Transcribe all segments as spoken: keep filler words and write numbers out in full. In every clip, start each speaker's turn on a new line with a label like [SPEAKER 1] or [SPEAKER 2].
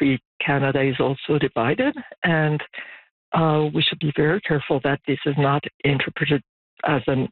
[SPEAKER 1] country, Canada, is also divided, and uh, we should be very careful that this is not interpreted as an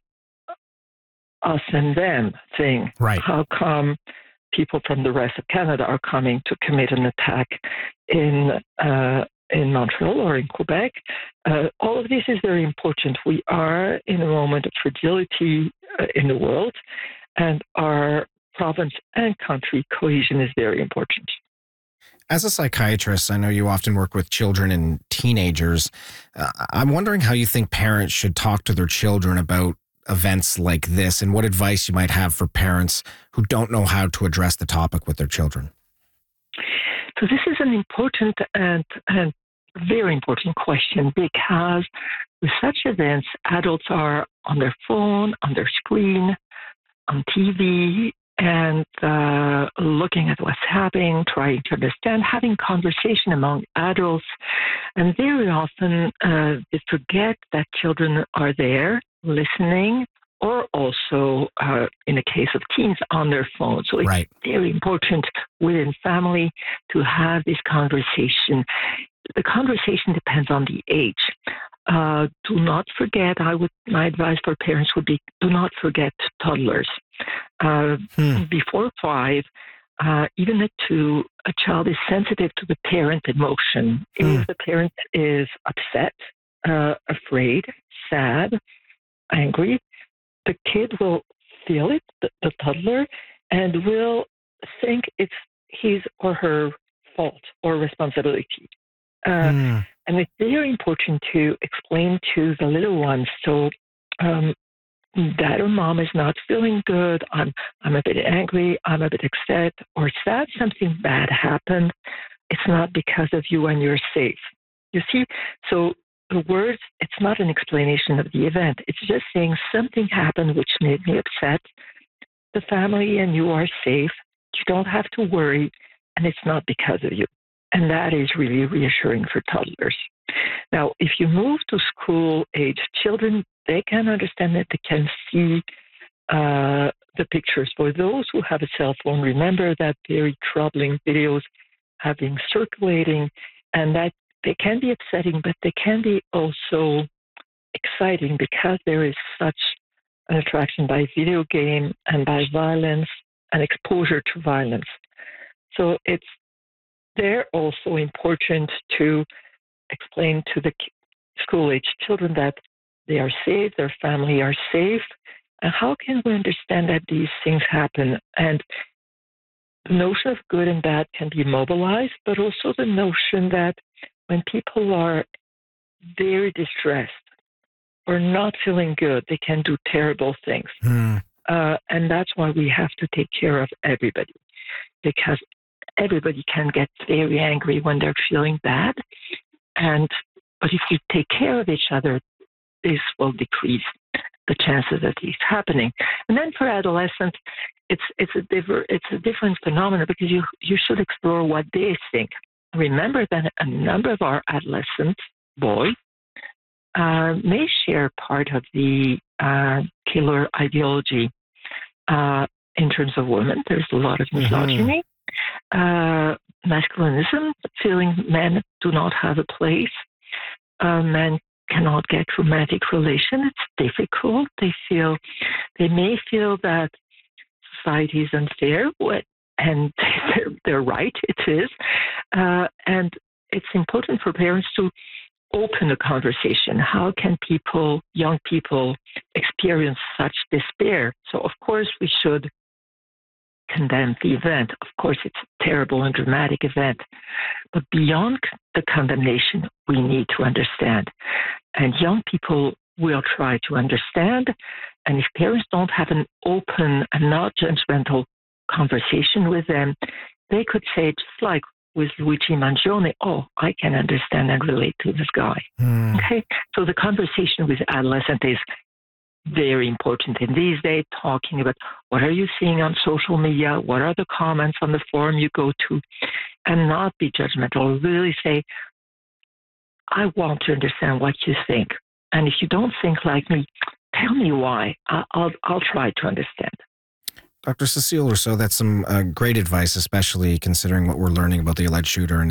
[SPEAKER 1] us and them thing.
[SPEAKER 2] Right.
[SPEAKER 1] How come people from the rest of Canada are coming to commit an attack in uh, in Montreal or in Quebec? Uh, all of this is very important. We are in a moment of fragility uh, in the world, and our province and country cohesion is very important.
[SPEAKER 2] As a psychiatrist, I know you often work with children and teenagers. Uh, I'm wondering how you think parents should talk to their children about events like this, and what advice you might have for parents who don't know how to address the topic with their children.
[SPEAKER 1] So this is an important and, and very important question, because with such events, adults are on their phone, on their screen, on T V, and uh, looking at what's happening, trying to understand, having conversation among adults. And very often uh, they forget that children are there listening, or also, uh, in the case of teens, on their phone. So it's
[SPEAKER 2] Right.
[SPEAKER 1] very important within family to have this conversation. The conversation depends on the age. Uh, do not forget, I would, my advice for parents would be, do not forget toddlers. Uh,
[SPEAKER 2] Hmm.
[SPEAKER 1] Before five, uh, even at two, a child is sensitive to the parent emotion.
[SPEAKER 2] Hmm.
[SPEAKER 1] If the parent is upset, uh, afraid, sad, angry, the kid will feel it, the, the toddler, and will think it's his or her fault or responsibility. Uh,
[SPEAKER 2] Hmm.
[SPEAKER 1] and it's very important to explain to the little ones. So, um, dad or mom is not feeling good. I'm, I'm a bit angry. I'm a bit upset or sad. Something bad happened. It's not because of you, and you're safe. You see? So the words, it's not an explanation of the event. It's just saying something happened which made me upset. The family and you are safe. You don't have to worry, and it's not because of you. And that is really reassuring for toddlers. Now, if you move to school-age children, they can understand that, they can see uh, the pictures. For those who have a cell phone, remember that very troubling videos have been circulating, and that they can be upsetting, but they can be also exciting, because there is such an attraction by video game and by violence and exposure to violence. So it's they're also important to explain to the school-age children that they are safe, their family are safe, and how can we understand that these things happen? And the notion of good and bad can be mobilized, but also the notion that when people are very distressed or not feeling good, they can do terrible things.
[SPEAKER 2] Hmm.
[SPEAKER 1] Uh, and that's why we have to take care of everybody, because everybody can get very angry when they're feeling bad. And but if we take care of each other, this will decrease the chances of this happening. And then for adolescents, it's it's a different it's a different phenomenon, because you you should explore what they think. Remember that a number of our adolescent boys uh, may share part of the uh, killer ideology uh, in terms of women. There's a lot of misogyny, mm-hmm. uh, masculinism, feeling men do not have a place. Uh, men cannot get romantic relation. It's difficult. They feel, they may feel that society is unfair, and they're, they're right, it is. Uh, and it's important for parents to open the conversation. How can people, young people, experience such despair? So, of course, we should condemn the event. Of course, it's a terrible and dramatic event. But beyond the condemnation, we need to understand. And young people will try to understand. And if parents don't have an open and not judgmental conversation with them, they could say, just like with Luigi Mangione, oh, I can understand and relate to this guy. Mm. Okay, so the conversation with adolescents is very important in these days, talking about what are you seeing on social media, what are the comments on the forum you go to, and not be judgmental. Really say, I want to understand what you think. And if you don't think like me, tell me why. I'll, I'll, I'll try to understand.
[SPEAKER 2] Doctor Cecile Rousseau, that's some uh, great advice, especially considering what we're learning about the alleged shooter and